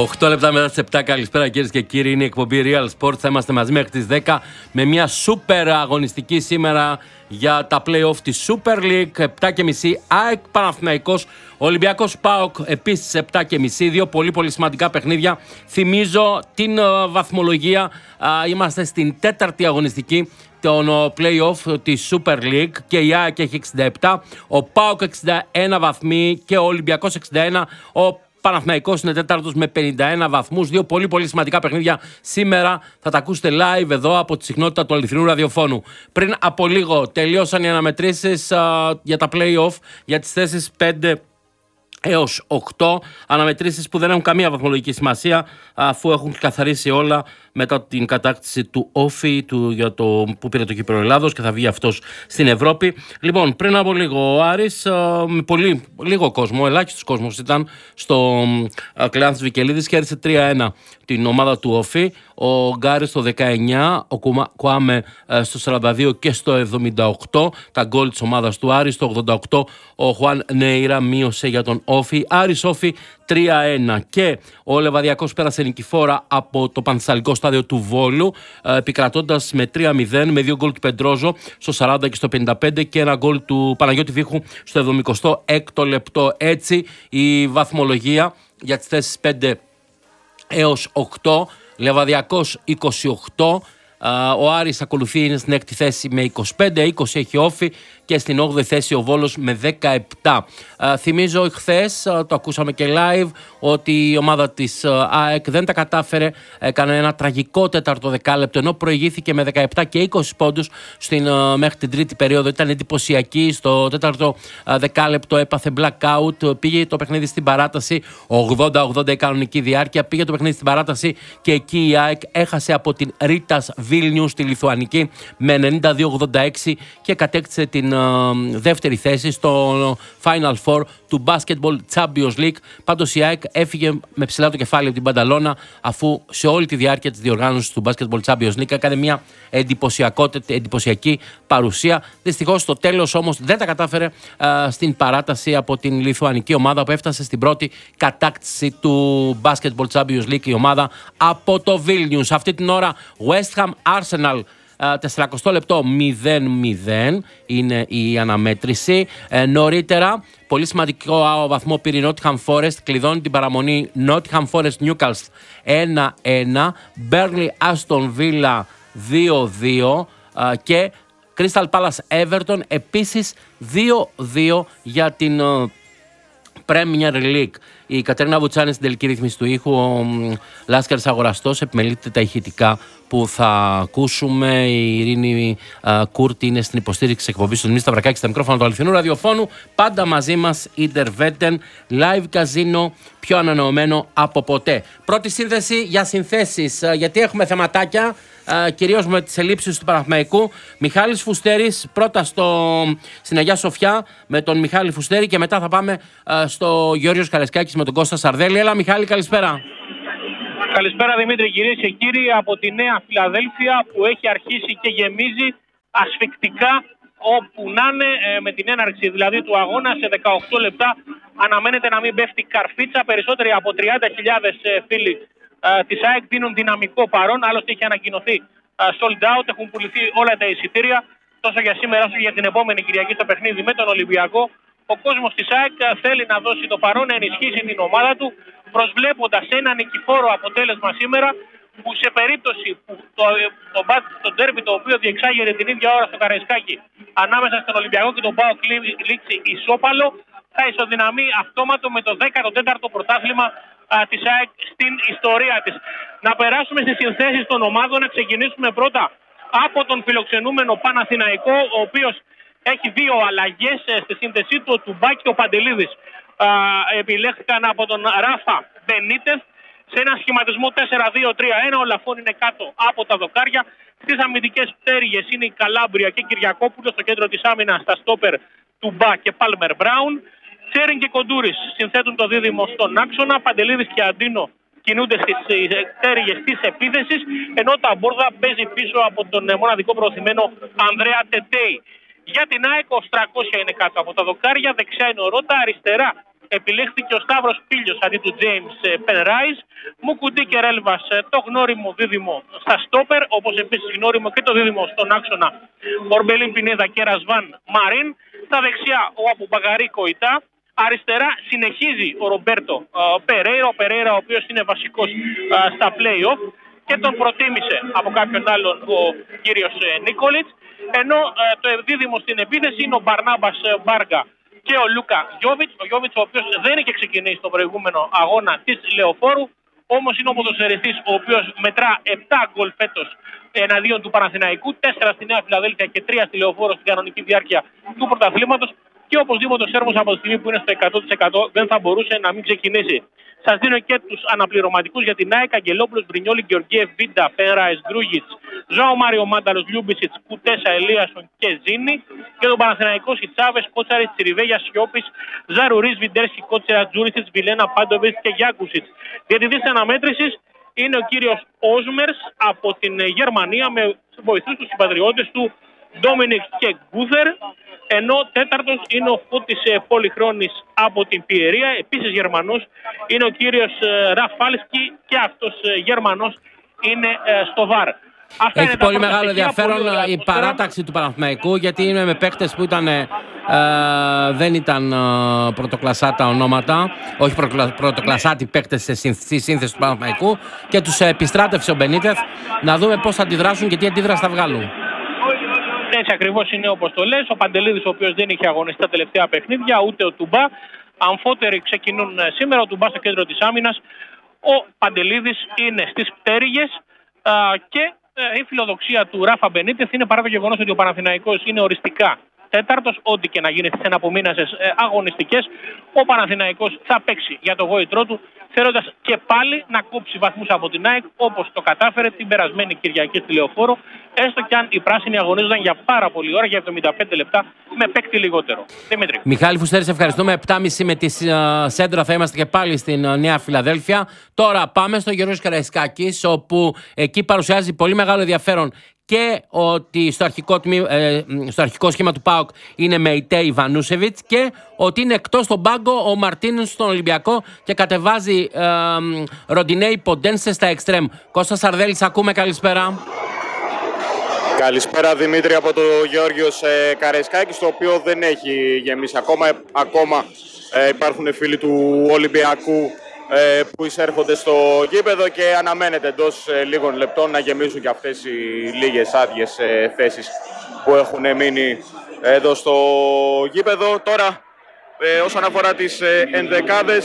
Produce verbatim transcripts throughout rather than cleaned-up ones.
οκτώ λεπτά μετά τις επτά, καλησπέρα κυρίες και κύριοι. Είναι η εκπομπή Real Sports. Θα είμαστε μαζί μέχρι τις δέκα με μια σούπερ αγωνιστική σήμερα για τα play-off της Super League. επτά και μισή ΑΕΚ Παναθηναϊκός, Ολυμπιακός ΠΑΟΚ επίσης επτά και μισή. Δύο πολύ πολύ σημαντικά παιχνίδια. Θυμίζω την uh, βαθμολογία. Uh, είμαστε στην τέταρτη αγωνιστική των play-off της Super League και η ΑΕΚ έχει εξήντα επτά, ο ΠΑΟΚ εξήντα ένα βαθμοί και ο Ολυμπιακός εξήντα ένα. Ο Παναθηναϊκός είναι τέταρτος με πενήντα ένα βαθμούς. Δύο πολύ πολύ σημαντικά παιχνίδια σήμερα. Θα τα ακούσετε live εδώ από τη συχνότητα του αληθινού ραδιοφώνου. Πριν από λίγο τελείωσαν οι αναμετρήσεις α, για τα play-off για τις θέσεις πέντε έως οκτώ. Αναμετρήσεις που δεν έχουν καμία βαθμολογική σημασία, αφού έχουν καθαρίσει όλα μετά την κατάκτηση του Όφη του, για το, που πήρε το Κύπρο Ελλάδος και θα βγει αυτός στην Ευρώπη. Λοιπόν, πριν από λίγο ο Άρης α, με πολύ λίγο κόσμο, ελάχιστος κόσμος ήταν στο Κλεάνθης Βικελίδης, κέρδισε τρία ένα την ομάδα του Όφη. Ο Γκάρης στο δεκαεννιά, ο Κουάμε στο σαράντα δύο και στο εβδομήντα οκτώ τα γκολ της ομάδας του Άρη. Στο ογδόντα οκτώ ο Χουάν Νέιρα μείωσε για τον Όφη. Άρης Όφη τρία ένα και ο Λεβαδιακός πέρασε νικηφόρα από το Πανθεσσαλικό στάδιο του Βόλου, επικρατώντας με τρία μηδέν με δύο γκολ του Πεντρόζο στο σαράντα και στο πενήντα πέντε και ένα γκολ του Παναγιώτη Βίχου στο εβδομηκοστό έκτο λεπτό. Έτσι η βαθμολογία για τις θέσεις πέντε έως οκτώ. Λεβαδιακός είκοσι οκτώ, ο Άρης ακολουθεί, είναι στην έκτη θέση με είκοσι πέντε, είκοσι έχει Όφη και στην όγδοη θέση ο Βόλος με δεκαεπτά. Θυμίζω χθες, το ακούσαμε και live, ότι η ομάδα της ΑΕΚ δεν τα κατάφερε, έκανε ένα τραγικό τέταρτο δεκάλεπτο, ενώ προηγήθηκε με δεκαεπτά και είκοσι πόντους στην, μέχρι την τρίτη περίοδο. Ήταν εντυπωσιακή, στο τέταρτο δεκάλεπτο έπαθε blackout, πήγε το παιχνίδι στην παράταση, ογδόντα ογδόντα η κανονική διάρκεια, πήγε το παιχνίδι στην παράταση και εκεί η ΑΕΚ έχασε από την Ρίτας Βίλνιους στη Λιθουανική με ενενήντα δύο ογδόντα έξι και κατέκτησε την δεύτερη θέση στο Final Four του Basketball Champions League. Πάντως η ΑΕΚ έφυγε με ψηλά το κεφάλι από την Πανταλώνα, αφού σε όλη τη διάρκεια της διοργάνωσης του Basketball Champions League έκανε μια εντυπωσιακή παρουσία. Δυστυχώς στο τέλος όμως δεν τα κατάφερε α, στην παράταση από την λιθουανική ομάδα, που έφτασε στην πρώτη κατάκτηση του Basketball Champions League η ομάδα από το Vilnius. Αυτή την ώρα West Ham Arsenal, τεσσαράκοστο λεπτό μηδέν μηδέν είναι η αναμέτρηση. Ε, νωρίτερα, πολύ σημαντικό βαθμό πήρε η Nottingham Forest, κλειδώνει την παραμονή Nottingham Forest Newcastle ένα ένα, Burnley Aston Villa δύο δύο ε, και Crystal Palace Everton επίσης δύο δύο για την ε, Premier League. Η Κατερίνα Βουτσάνη στην τελική ρύθμιση του ήχου, ο Λάσκαρης Αγοραστός επιμελείται τα ηχητικά που θα ακούσουμε. Η Ειρήνη α, Κούρτη είναι στην υποστήριξη της εκπομπής του Δημήτρη Σταυρακάκη στα μικρόφωνα του αληθινού ραδιοφώνου. Πάντα μαζί μας Interveten, live καζίνο, πιο ανανεωμένο από ποτέ. Πρώτη σύνδεση για συνθέσεις, γιατί έχουμε θεματάκια, κυρίως με τις ελλείψεις του Παναθηναϊκού. Μιχάλης Φουστέρης πρώτα στο, στην Αγιά Σοφιά με τον Μιχάλη Φουστέρη και μετά θα πάμε στο Γιώργος Καλεσκάκης με τον Κώστα Σαρδέλη. Έλα Μιχάλη, καλησπέρα. Καλησπέρα Δημήτρη, κυρίες και κύριοι, από τη Νέα Φιλαδέλφια που έχει αρχίσει και γεμίζει ασφυκτικά όπου να είναι, με την έναρξη δηλαδή του αγώνα. Σε δεκαοκτώ λεπτά αναμένεται να μην πέφτει καρφίτσα. Περισσότεροι από τριάντα χιλιάδες φίλοι Uh, της ΑΕΚ δίνουν δυναμικό παρόν. Άλλωστε έχει ανακοινωθεί uh, sold out, έχουν πουληθεί όλα τα εισιτήρια τόσο για σήμερα όσο για την επόμενη Κυριακή στο παιχνίδι με τον Ολυμπιακό. Ο κόσμος της ΑΕΚ uh, θέλει να δώσει το παρόν, να ενισχύσει την ομάδα του, προσβλέποντας ένα νικηφόρο αποτέλεσμα σήμερα, που σε περίπτωση που το, το, το, το ντέρμπι το οποίο διεξάγεται την ίδια ώρα στο Καραϊσκάκι ανάμεσα στον Ολυμπιακό και τον ΠΑΟΚ λήξει ισόπαλο, θα ισοδυναμεί αυτόματο με το δέκατο τέταρτο πρωτάθλημα της ΑΕΚ στην ιστορία της. Να περάσουμε στις συνθέσεις των ομάδων, να ξεκινήσουμε πρώτα από τον φιλοξενούμενο Παναθηναϊκό, ο οποίος έχει δύο αλλαγές στη σύνθεσή του. Ο Τουμπά και ο Παντελίδης α, επιλέχθηκαν από τον Ράφα Μπενίτεθ σε ένα σχηματισμό τέσσερα δύο τρία ένα. Ο Λαφών είναι κάτω από τα δοκάρια. Στις αμυντικές πτέρυγες είναι η Καλάμπρια και Κυριακόπουλος. Στο κέντρο της άμυνας στα στόπερ Τουμπά και Πάλμερ Μπράουν. Τσέριν και Κοντούρης συνθέτουν το δίδυμο στον άξονα. Παντελίδης και Αντίνο κινούνται στις πτέρυγες της επίθεσης, ενώ τα Μπόρδα παίζει πίσω από τον μοναδικό προωθημένο Ανδρέα Τετέι. Για την ΑΕΚ ο Στρακόσια είναι κάτω από τα δοκάρια, δεξιά είναι ο Ρώτα, αριστερά επιλέχθηκε ο Σταύρος Πήλιος αντί του James Penrice. Μουκουντή και Ρέλβας το γνώριμο δίδυμο στα στόπερ, όπως επίσης γνώριμο και το δίδυμο στον άξονα Ορμπελίν Πινέδα και Ρασβάν Μαρίν. Στα δεξιά ο Αμπουμπακαρί Κοϊτά. Αριστερά συνεχίζει ο Ρομπέρτο Περέιρα, ο Περέιρα ο οποίος είναι βασικός α, στα play-off και τον προτίμησε από κάποιον άλλον ο κύριος Νίκολιτς. Ενώ α, το δίδυμο στην επίθεση είναι ο Μπαρνάμπας Μπάργα και ο Λούκα Γιόβιτς. Ο Γιόβιτς ο οποίος δεν είχε ξεκινήσει στον προηγούμενο αγώνα της Λεωφόρου, όμως είναι ο ποδοσφαιριστής ο οποίος μετρά επτά γκολ φέτος εναντίον του Παναθηναϊκού, τέσσερα στη Νέα Φιλαδέλφια και τρία στη Λεωφόρο στην κανονική διάρκεια του πρωταθλήματος. Και οπωσδήποτε ο Σέρβος από τη στιγμή που είναι στο εκατό τοις εκατό δεν θα μπορούσε να μην ξεκινήσει. Σας δίνω και τους αναπληρωματικούς για την ΑΕΚ: Αγγελόπουλος, Μπρινιόλη, Γεωργίευ, Βίντα, Πένραης, Γκρούγιτς, Ζωάο Μάριο Μάνταλος, Λιούμπισιτς, Κουτέσα, Ελίασον και Ζήνη. Και τον Παναθηναϊκό Σιτσάβες, Κότσαρης, Τσιριβέγια, Σιώπης, Ζαρουρίς, Βιντέρσκι, Κότσερα, Τζούρισιτς, Βιλένα, Πάντοβιτς και Γιάκουσιτς. Διαιτητής αναμέτρησης είναι ο κύριος Όσμερς από την Γερμανία με βοηθούς τους συμπατριώτες του Ντόμινικ και Γκούθερ. Ενώ τέταρτος είναι ο Φώτης Πολυχρόνης από την Πιερία, επίσης Γερμανός, είναι ο κύριος Ραφάλσκι και αυτός Γερμανός είναι στο ΒΑΡ. Αυτά έχει πολύ μεγάλο ενδιαφέρον η παράταξη του Παναθηναϊκού, γιατί είναι με παίκτες που ήταν, ε, δεν ήταν ε, πρωτοκλασσά τα ονόματα, όχι πρωτοκλασσάτοι παίκτες στη σύνθεση του Παναθηναϊκού, και τους επιστράτευσε ο Μπενίτεθ. Να δούμε πώς θα αντιδράσουν και τι αντίδραση θα βγάλουν. Έτσι ακριβώς είναι όπως το λες. Ο Παντελίδης, ο οποίος δεν είχε αγωνιστεί τα τελευταία παιχνίδια, ούτε ο Τουμπά. Αμφότεροι ξεκινούν σήμερα. Ο Τουμπά στο κέντρο της άμυνας. Ο Παντελίδης είναι στις πτέρυγες και η φιλοδοξία του Ράφα Μπενίτεθ είναι, παρά το γεγονός ότι ο Παναθηναϊκός είναι οριστικά τέταρτος, ό,τι και να γίνει στις εναπομείνασες αγωνιστικές, ο Παναθηναϊκός θα παίξει για το γόητρό του, θέλοντας και πάλι να κόψει βαθμούς από την ΑΕΚ, όπως το κατάφερε την περασμένη Κυριακή στη Λεωφόρο, έστω κι αν οι πράσινοι αγωνίζονταν για πάρα πολλή ώρα, για εβδομήντα πέντε λεπτά, με παίκτη λιγότερο. Δημήτρη. Μιχάλη Φουστέρη, σε ευχαριστούμε. επτά και μισή με τη uh, Σέντρα θα είμαστε και πάλι στην uh, Νέα Φιλαδέλφια. Τώρα πάμε στο Γιώργος Καραϊσκάκης, όπου εκεί παρουσιάζει πολύ μεγάλο ενδιαφέρον και ότι στο αρχικό, ε, στο αρχικό σχήμα του ΠΑΟΚ είναι Μεϊτέι Βανούσεβιτς και ότι είναι εκτός στον πάγκο ο Μαρτίνς στον Ολυμπιακό και κατεβάζει ε, Ροντινέι Ποντένσε στα εξτρέμ. Κώστας Σαρδέλης, ακούμε, καλησπέρα. Καλησπέρα Δημήτρη από το Γεώργιος ε, Καραϊσκάκης, το οποίο δεν έχει γεμίσει ακόμα. Ακόμα ε, υπάρχουν φίλοι του Ολυμπιακού ε, που εισέρχονται στο γήπεδο και αναμένεται εντός ε, λίγων λεπτών να γεμίσουν και αυτές οι λίγες άδειες ε, θέσεις που έχουν μείνει εδώ στο γήπεδο. Τώρα ε, όσον αφορά τις ε, ενδεκάδες,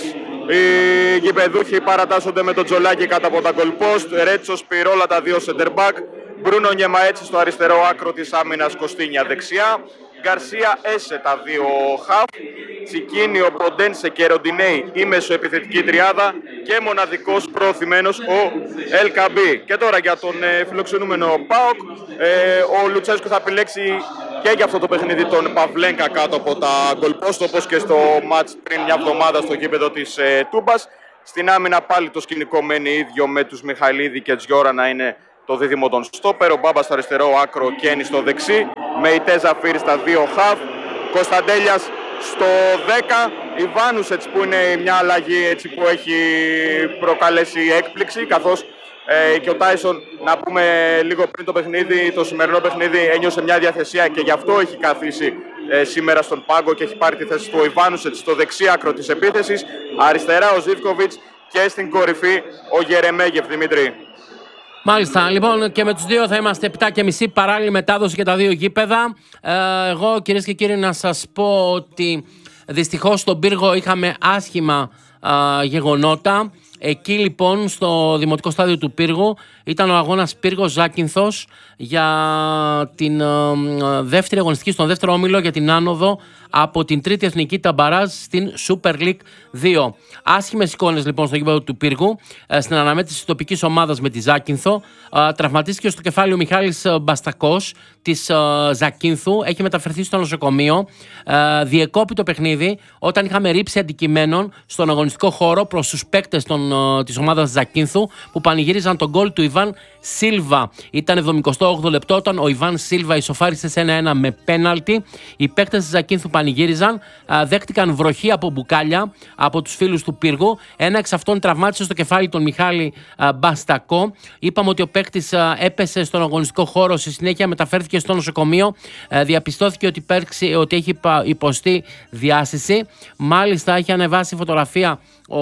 οι γηπεδούχοι παρατάσσονται με τον Τζολάκη κάτω από τα γκολπόστ, Ρέτσο, Σπυρόλα τα δύο σεντερμπακ, Μπρούνο Νιεμαέτσι στο αριστερό άκρο της άμυνας, Κωστίνια δεξιά, Γκαρσία Έσε τα δύο χαφ, Τσικίνιο, Ποντένσε και Ροντινέι η μεσοεπιθετική τριάδα και μοναδικός προωθημένος ο Ελκαμπή. Και τώρα για τον ε, φιλοξενούμενο ΠΑΟΚ, ε, ο Λουτσέσκου θα επιλέξει και για αυτό το παιχνίδι τον Παυλένκα κάτω από τα γκολπόστ, όπως και στο μάτς πριν μια εβδομάδα στο γήπεδο της ε, Τούμπας. Στην άμυνα πάλι το σκηνικό μένει ίδιο, με τους Μιχαηλίδη και Τζιόρα να είναι το δίδυμο των στόπερ, ο Μπάμπας στο αριστερό άκρο, Κένι στο δεξί, Μεϊτέ Ζαφίρ στα δύο χαφ, Κωνσταντέλιας στο δέκα, Ιβάνουσετς που είναι μια αλλαγή έτσι που έχει προκαλέσει έκπληξη, καθώς ε, και ο Τάισον, να πούμε λίγο πριν το παιχνίδι, το σημερινό παιχνίδι ένιωσε μια διαθεσία και γι' αυτό έχει καθίσει ε, σήμερα στον πάγκο και έχει πάρει τη θέση του ο Ιβάνουσετς στο δεξί άκρο της επίθεσης, αριστερά ο Ζίβκοβιτς και στην κορυφή ο Γερεμέγεφ, Δημήτρη. Μάλιστα, λοιπόν, και με τους δύο θα είμαστε επτά και μισή, παράλληλη μετάδοση για τα δύο γήπεδα. Ε, εγώ, κυρίες και κύριοι, να σας πω ότι δυστυχώς στον Πύργο είχαμε άσχημα α, γεγονότα. Εκεί λοιπόν στο δημοτικό στάδιο του Πύργου ήταν ο αγώνας Πύργος Ζάκυνθος για την α, δεύτερη αγωνιστική, στον δεύτερο όμιλο για την άνοδο από την τρίτη εθνική ταμπαράζ στην Super League δύο. Άσχημες εικόνες λοιπόν στο γήπεδο του Πύργου, στην αναμέτρηση της τοπικής ομάδας με τη Ζάκυνθο. Τραυματίστηκε στο κεφάλι ο Μιχάλης Μπαστακός της Ζακύνθου, έχει μεταφερθεί στο νοσοκομείο. Διεκόπη το παιχνίδι όταν είχαμε ρήψη αντικειμένων στον αγωνιστικό χώρο προς τους παίκτες των των, της ομάδας Ζακίνθου που πανηγύριζαν τον γκολ του Ιβάν Σίλβα. Ήταν εβδομηκοστό όγδοο λεπτό όταν ο Ιβάν Σίλβα ισοφάρισε σε ένα ένα με πέναλτι. Οι παίκτες της Ζακίνθου πανηγύριζαν, δέχτηκαν βροχή από μπουκάλια από τους φίλους του πύργου. Ένα εξ αυτών τραυμάτισε στο κεφάλι τον Μιχάλη Μπαστακό. Είπαμε ότι ο παίκτης έπεσε στον αγωνιστικό χώρο, στη συνέχεια μεταφέρθηκε στο νοσοκομείο. Διαπιστώθηκε ότι, υπέρξει, ότι έχει υποστεί διάσηση. Μάλιστα έχει ανεβάσει φωτογραφία ο,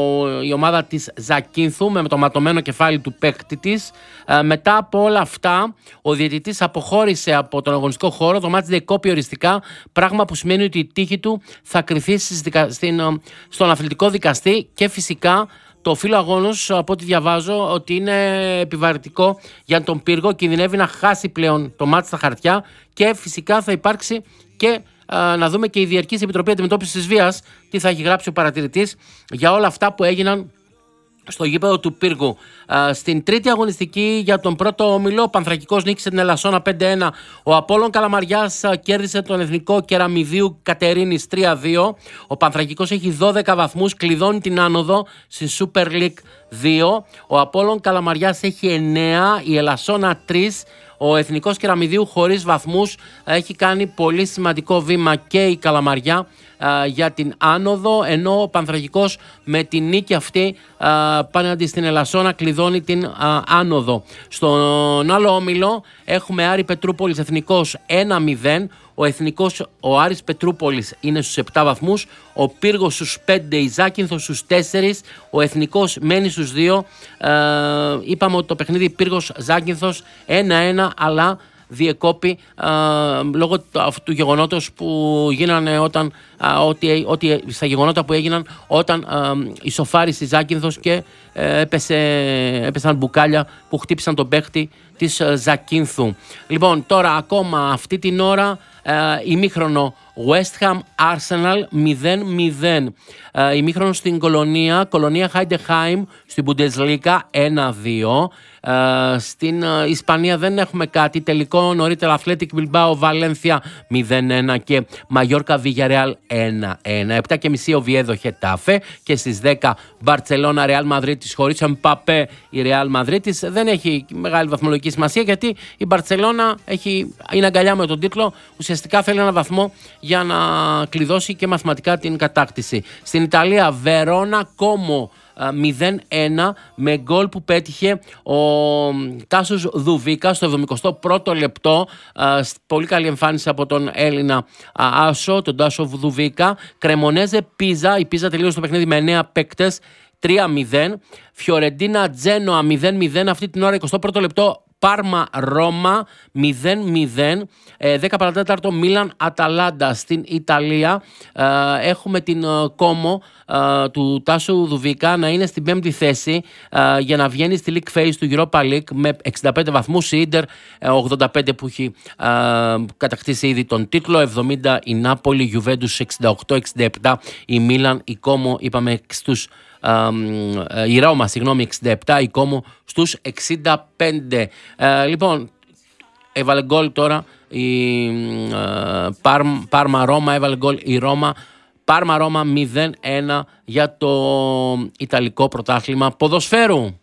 η ομάδα της Ζακίνθου με το ματωμένο κεφάλι του παίκτη της. Ε, μετά από όλα αυτά ο διαιτητής αποχώρησε από τον αγωνιστικό χώρο, το μάτς διεκόπη οριστικά, πράγμα που σημαίνει ότι η τύχη του θα κριθεί στην, στον αθλητικό δικαστή και φυσικά το φύλλο αγώνος, από ό,τι διαβάζω, ότι είναι επιβαρυτικό για τον πύργο, κινδυνεύει να χάσει πλέον το μάτς στα χαρτιά και φυσικά θα υπάρξει και α, να δούμε και η Διαρκής Επιτροπή Αντιμετώπισης της Βίας τι θα έχει γράψει ο παρατηρητής για όλα αυτά που έγιναν στο γήπεδο του πύργου. Α, στην τρίτη αγωνιστική για τον πρώτο όμιλο, ο Πανθρακικός νίκησε την Ελασσόνα πέντε ένα. Ο Απόλλων Καλαμαριάς α, κέρδισε τον Εθνικό Κεραμιδίου Κατερίνης τρία δύο. Ο Πανθρακικός έχει δώδεκα βαθμούς, κλειδώνει την άνοδο στην Super League δύο. Ο Απόλλων Καλαμαριάς έχει εννέα, η Ελασσόνα τρία. Ο Εθνικός Κεραμιδίου χωρίς βαθμούς, έχει κάνει πολύ σημαντικό βήμα και η Καλαμαριά α, για την άνοδο, ενώ ο Πανθρακικός με την νίκη αυτή απέναντι στην Ελασσόνα κλειδώνει την α, άνοδο. Στον άλλο όμιλο έχουμε Άρη Πετρούπολης Εθνικός ένα μηδέν. Ο Εθνικός, ο Άρης Πετρούπολης είναι στους επτά βαθμούς, ο Πύργος στους πέντε, η Ζάκυνθος στους τέσσερα, ο Εθνικός μένει στους δύο. Ε, είπαμε ότι το παιχνίδι Πύργος Ζάκυνθος ένα ένα, αλλά διεκόπη ε, λόγω του, του γεγονότος που γίνανε όταν, ε, ότι, ότι, στα γεγονότα που έγιναν όταν ε, ισοφάρισε η Ζάκυνθος και ε, έπεσε, έπεσαν μπουκάλια που χτύπησαν τον παίχτη της ε, Ζακίνθου. Λοιπόν, τώρα ακόμα αυτή την ώρα ε, ημίχρονο West Ham Arsenal μηδέν μηδέν. Ε, ημίχρονο στην Κολονία, Κολονία Heidenheim στην Bundesliga ένα δύο. Uh, στην uh, Ισπανία δεν έχουμε κάτι. Τελικό νωρίτερα Athletic Bilbao Valencia μηδέν ένα και Mallorca Villarreal ένα ένα. επτά και μισή Oviedo Getafe και στις δέκα Barcelona Real Madrid. Χωρίς Mbappé η Real Madrid δεν έχει μεγάλη βαθμολογική σημασία, γιατί η Barcelona έχει, είναι αγκαλιά με τον τίτλο. Ουσιαστικά θέλει ένα βαθμό για να κλειδώσει και μαθηματικά την κατάκτηση. Στην Ιταλία Verona Como μηδέν ένα με γκολ που πέτυχε ο Τάσος Δουβίκα στο εβδομηκοστό πρώτο λεπτό. Πολύ καλή εμφάνιση από τον Έλληνα άσο, τον Τάσο Δουβίκα. Κρεμονέζε Πίζα, η Πίζα τελείωσε το παιχνίδι με εννέα παίκτες, τρία μηδέν. Φιωρεντίνα Τζένοα μηδέν μηδέν, αυτή την ώρα εικοστό πρώτο λεπτό. Πάρμα Ρώμα μηδέν μηδέν. δέκα παρατέταρτο Μίλαν Αταλάντα στην Ιταλία. Ε, έχουμε την Κόμο ε, του Τάσου Δουβίκα να είναι στην πέμπτη θέση ε, για να βγαίνει στη League Phase του Europa League με εξήντα πέντε βαθμούς. Η Ίντερ ε, ογδόντα πέντε που έχει ε, κατακτήσει ήδη τον τίτλο, εβδομήντα η Νάπολη, Γιουβέντους εξήντα οκτώ εξήντα επτά η Μίλαν, η Κόμο είπαμε στους Uh, η Ρώμα, συγγνώμη, εξήντα επτά, η Κόμο στους εξήντα πέντε. Uh, λοιπόν, έβαλε γκολ τώρα η uh, Πάρμα Ρώμα, έβαλε γκολ η Ρώμα. Πάρμα Ρώμα μηδέν ένα για το Ιταλικό πρωτάθλημα ποδοσφαίρου.